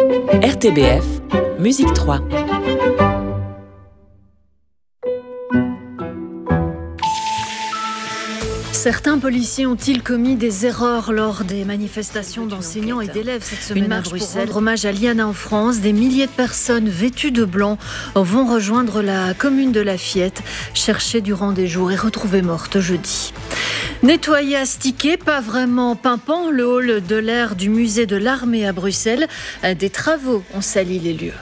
RTBF, Musique 3. Certains policiers ont-ils commis des erreurs lors des manifestations d'enseignants et d'élèves cette semaine à Bruxelles? Pour rendre hommage à Liana en France, des milliers de personnes vêtues de blanc vont rejoindre la commune de Lafayette, cherchée durant des jours et retrouvée morte jeudi. Nettoyé, astiqué, pas vraiment pimpant, le hall de l'air du musée de l'armée à Bruxelles. Des travaux ont sali les lieux.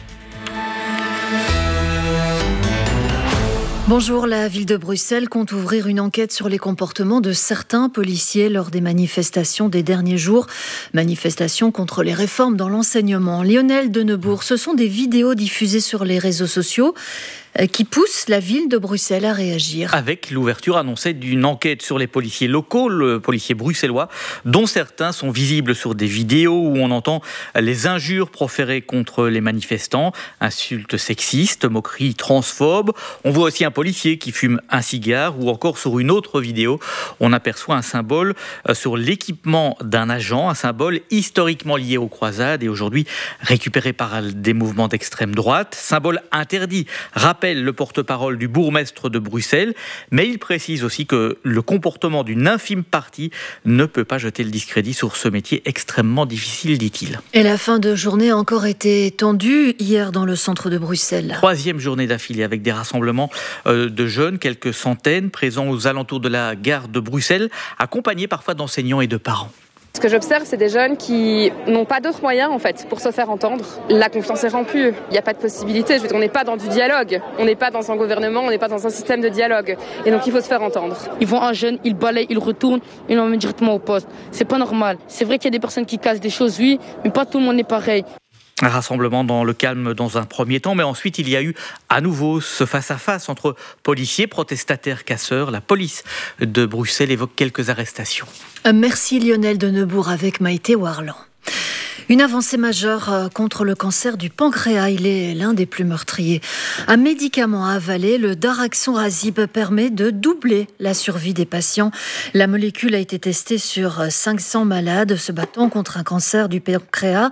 Bonjour, la ville de Bruxelles compte ouvrir une enquête sur les comportements de certains policiers lors des manifestations des derniers jours. Manifestations contre les réformes dans l'enseignement. Lionel Denebourg, ce sont des vidéos diffusées sur les réseaux sociaux qui poussent la ville de Bruxelles à réagir. Avec l'ouverture annoncée d'une enquête sur les policiers locaux, les policiers bruxellois, dont certains sont visibles sur des vidéos où on entend les injures proférées contre les manifestants, insultes sexistes, moqueries transphobes. On voit aussi un policier qui fume un cigare, ou encore sur une autre vidéo, on aperçoit un symbole sur l'équipement d'un agent, un symbole historiquement lié aux croisades et aujourd'hui récupéré par des mouvements d'extrême droite. Symbole interdit, rappelle le porte-parole du bourgmestre de Bruxelles, mais il précise aussi que le comportement d'une infime partie ne peut pas jeter le discrédit sur ce métier extrêmement difficile, dit-il. Et la fin de journée a encore été tendue hier dans le centre de Bruxelles. 3e journée d'affilée avec des rassemblements de jeunes, quelques centaines, présents aux alentours de la gare de Bruxelles, accompagnés parfois d'enseignants et de parents. Ce que j'observe, c'est des jeunes qui n'ont pas d'autres moyens en fait pour se faire entendre. La confiance est rompue, il n'y a pas de possibilité. On n'est pas dans du dialogue, on n'est pas dans un gouvernement, on n'est pas dans un système de dialogue. Et donc il faut se faire entendre. Ils vont un jeune, ils balayent, ils retournent, ils l'emmènent directement au poste. C'est pas normal. C'est vrai qu'il y a des personnes qui cassent des choses, oui, mais pas tout le monde est pareil. Un rassemblement dans le calme dans un premier temps, mais ensuite il y a eu à nouveau ce face-à-face entre policiers, protestataires, casseurs. La police de Bruxelles évoque quelques arrestations. Merci Lionel Denebourg avec Maïté Warland. Une avancée majeure contre le cancer du pancréas, il est l'un des plus meurtriers. Un médicament à avaler, le daraxonrasib, permet de doubler la survie des patients. La molécule a été testée sur 500 malades se battant contre un cancer du pancréas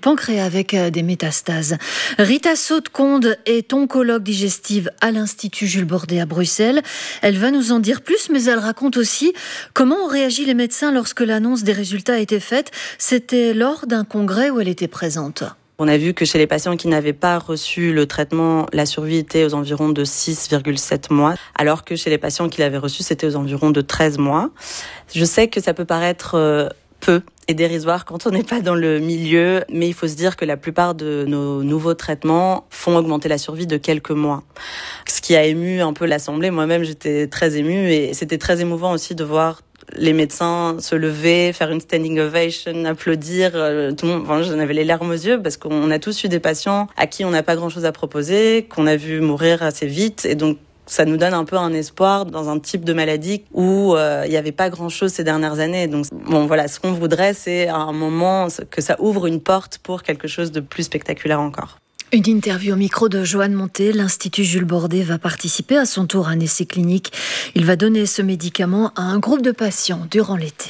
avec des métastases. Rita Saude-Conde est oncologue digestive à l'Institut Jules Bordet à Bruxelles. Elle va nous en dire plus, mais elle raconte aussi comment ont réagi les médecins lorsque l'annonce des résultats a été faite. C'était lors d'un congrès où elle était présente. On a vu que chez les patients qui n'avaient pas reçu le traitement, la survie était aux environs de 6,7 mois, alors que chez les patients qui l'avaient reçu, c'était aux environs de 13 mois. Je sais que ça peut paraître peu et dérisoire quand on n'est pas dans le milieu, mais il faut se dire que la plupart de nos nouveaux traitements font augmenter la survie de quelques mois. Ce qui a ému un peu l'Assemblée, moi-même j'étais très émue et c'était très émouvant aussi de voir les médecins se lever, faire une standing ovation, applaudir, tout le monde, enfin, j'en avais les larmes aux yeux parce qu'on a tous eu des patients à qui on n'a pas grand-chose à proposer, qu'on a vu mourir assez vite et donc ça nous donne un peu un espoir dans un type de maladie où il n'y avait pas grand-chose ces dernières années. Donc bon, voilà, ce qu'on voudrait, c'est à un moment que ça ouvre une porte pour quelque chose de plus spectaculaire encore. Une interview au micro de Joanne Monté. L'Institut Jules Bordet va participer à son tour à un essai clinique. Il va donner ce médicament à un groupe de patients durant l'été.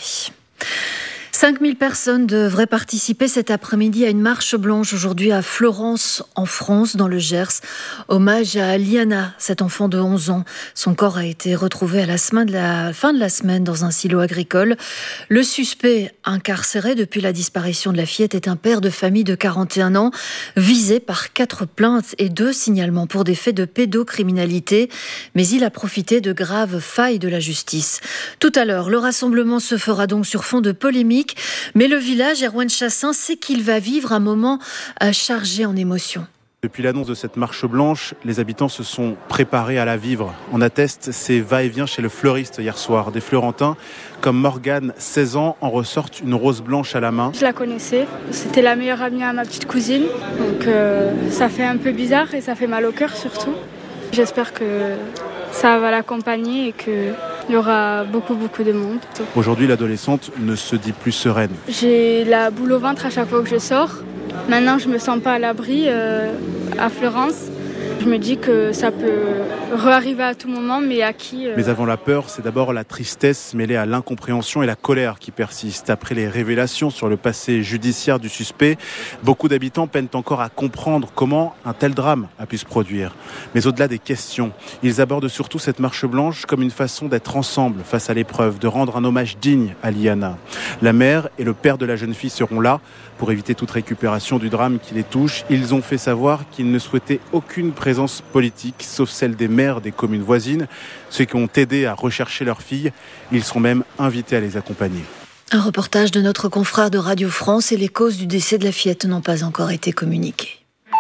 5000 personnes devraient participer cet après-midi à une marche blanche aujourd'hui à Florence, en France, dans le Gers. Hommage à Liana, cet enfant de 11 ans. Son corps a été retrouvé à la fin de la semaine dans un silo agricole. Le suspect, incarcéré depuis la disparition de la fillette, est un père de famille de 41 ans, visé par 4 plaintes et 2 signalements pour des faits de pédocriminalité. Mais il a profité de graves failles de la justice. Tout à l'heure, le rassemblement se fera donc sur fond de polémique. Mais le village, Erwan Chassin, sait qu'il va vivre un moment chargé en émotions. Depuis l'annonce de cette marche blanche, les habitants se sont préparés à la vivre. On atteste ces va-et-vient chez le fleuriste hier soir. Des Florentins, comme Morgane, 16 ans, en ressortent une rose blanche à la main. Je la connaissais, c'était la meilleure amie à ma petite cousine. Donc ça fait un peu bizarre et ça fait mal au cœur surtout. J'espère que ça va l'accompagner et qu'il y aura beaucoup de monde. Aujourd'hui, l'adolescente ne se dit plus sereine. J'ai la boule au ventre à chaque fois que je sors. Maintenant, je me sens pas à l'abri à Florence. Je me dis que ça peut re-arriver à tout moment, mais à qui Mais avant la peur, c'est d'abord la tristesse mêlée à l'incompréhension et la colère qui persistent. Après les révélations sur le passé judiciaire du suspect, beaucoup d'habitants peinent encore à comprendre comment un tel drame a pu se produire. Mais au-delà des questions, ils abordent surtout cette marche blanche comme une façon d'être ensemble face à l'épreuve, de rendre un hommage digne à Liana. La mère et le père de la jeune fille seront là pour éviter toute récupération du drame qui les touche. Ils ont fait savoir qu'ils ne souhaitaient aucune présence politique, sauf celle des maires des communes voisines, ceux qui ont aidé à rechercher leur fille. Ils seront même invités à les accompagner. Un reportage de notre confrère de Radio France, et les causes du décès de la fillette n'ont pas encore été communiquées.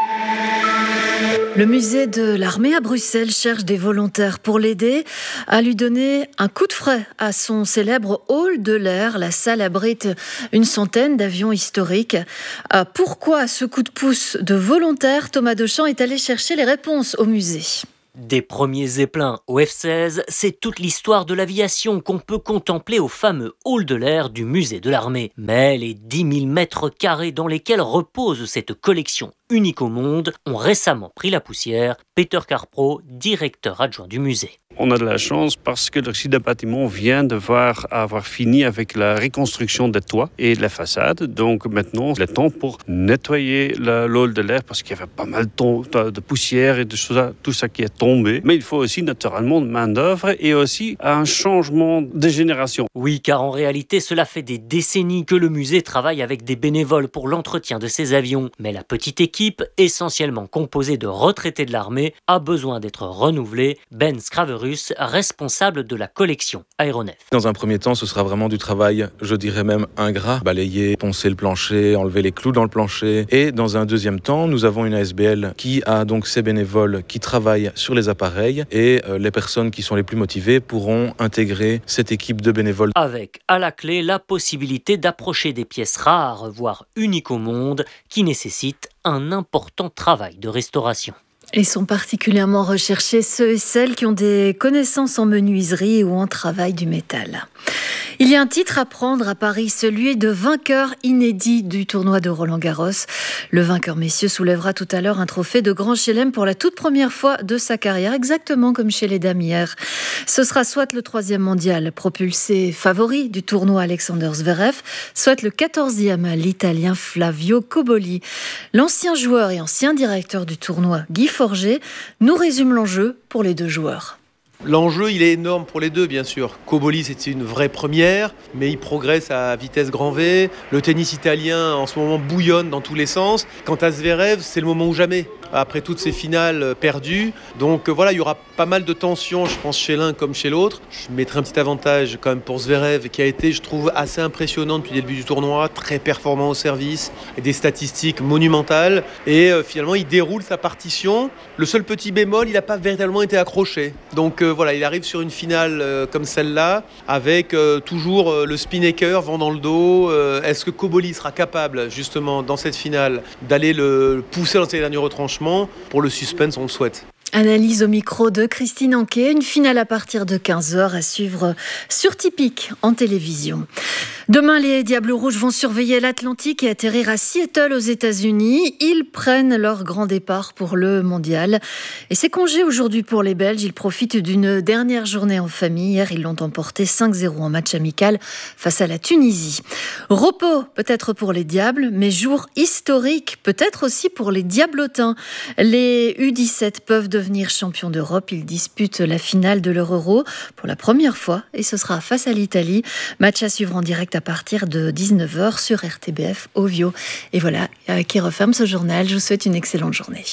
Le musée de l'armée à Bruxelles cherche des volontaires pour l'aider à lui donner un coup de frais à son célèbre hall de l'air. La salle abrite une centaine d'avions historiques. Pourquoi ce coup de pouce de volontaires ? Thomas Dechamps est allé chercher les réponses au musée. Des premiers zeppelins au F-16, c'est toute l'histoire de l'aviation qu'on peut contempler au fameux hall de l'air du musée de l'armée. Mais les 10 000 mètres carrés dans lesquels repose cette collection unique au monde ont récemment pris la poussière. Peter Carpro, directeur adjoint du musée. On a de la chance parce que le site de bâtiment vient de avoir fini avec la reconstruction des toits et de la façade. Donc maintenant, c'est le temps pour nettoyer le hall de l'air parce qu'il y avait pas mal de poussière et de choses, tout ça qui est tombé. Mais il faut aussi naturellement de main d'œuvre et aussi un changement de génération. Oui, car en réalité, cela fait des décennies que le musée travaille avec des bénévoles pour l'entretien de ses avions. Mais la petite équipe, essentiellement composée de retraités de l'armée, a besoin d'être renouvelée. Ben Scraverus, responsable de la collection aéronef. Dans un premier temps, ce sera vraiment du travail, je dirais même ingrat. Balayer, poncer le plancher, enlever les clous dans le plancher. Et dans un deuxième temps, nous avons une ASBL qui a donc ses bénévoles qui travaillent sur les appareils. Et les personnes qui sont les plus motivées pourront intégrer cette équipe de bénévoles. Avec, à la clé, la possibilité d'approcher des pièces rares, voire uniques au monde, qui nécessitent un important travail de restauration. Et sont particulièrement recherchés ceux et celles qui ont des connaissances en menuiserie ou en travail du métal. Il y a un titre à prendre à Paris, celui de vainqueur inédit du tournoi de Roland-Garros. Le vainqueur messieurs soulèvera tout à l'heure un trophée de Grand Chelem pour la toute première fois de sa carrière, exactement comme chez les dames hier. Ce sera soit le 3e mondial, propulsé favori du tournoi Alexander Zverev, soit le 14e, l'Italien Flavio Cobolli. L'ancien joueur et ancien directeur du tournoi, Guy Forget, nous résume l'enjeu pour les deux joueurs. L'enjeu, il est énorme pour les deux, bien sûr. Cobolli, c'est une vraie première, mais il progresse à vitesse grand V. Le tennis italien, en ce moment, bouillonne dans tous les sens. Quant à Zverev, c'est le moment ou jamais, après toutes ces finales perdues. Donc voilà, il y aura pas mal de tensions, je pense, chez l'un comme chez l'autre. Je mettrai un petit avantage quand même pour Zverev, qui a été, je trouve, assez impressionnant depuis le début du tournoi, très performant au service, et des statistiques monumentales. Et finalement, il déroule sa partition. Le seul petit bémol, il n'a pas véritablement été accroché. Donc voilà, il arrive sur une finale comme celle-là, avec toujours le Spinnaker, vent dans le dos. Est-ce que Cobolli sera capable, justement, dans cette finale, d'aller le pousser dans ses derniers retranchements ? Pour le suspense, on le souhaite. Analyse au micro de Christine Anquet, une finale à partir de 15h à suivre sur Tipic en télévision. Demain, les Diables Rouges vont surveiller l'Atlantique et atterrir à Seattle aux États-Unis. Ils prennent leur grand départ pour le mondial. Et c'est congé aujourd'hui pour les Belges. Ils profitent d'une dernière journée en famille. Hier, ils l'ont emporté 5-0 en match amical face à la Tunisie. Repos peut-être pour les Diables, mais jour historique peut-être aussi pour les Diablotins. Les U17 peuvent devenir champions d'Europe. Ils disputent la finale de leur Euro pour la première fois et ce sera face à l'Italie. Match à suivre en direct à partir de 19h sur RTBF Ovio. Et voilà qui referme ce journal. Je vous souhaite une excellente journée.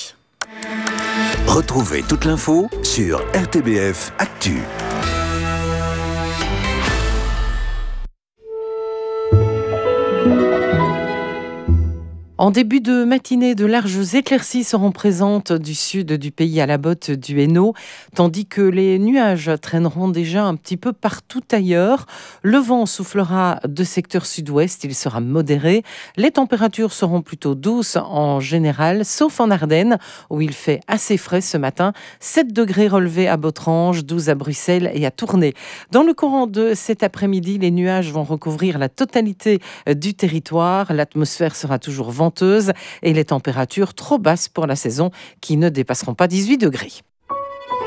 Retrouvez toute l'info sur RTBF Actu. En début de matinée, de larges éclaircies seront présentes du sud du pays à la botte du Hainaut, tandis que les nuages traîneront déjà un petit peu partout ailleurs. Le vent soufflera de secteur sud-ouest, il sera modéré. Les températures seront plutôt douces en général, sauf en Ardennes, où il fait assez frais ce matin. 7 degrés relevés à Botrange, 12 à Bruxelles et à Tournai. Dans le courant de cet après-midi, les nuages vont recouvrir la totalité du territoire. L'atmosphère sera toujours venteuse venteuses et les températures trop basses pour la saison qui ne dépasseront pas 18 degrés.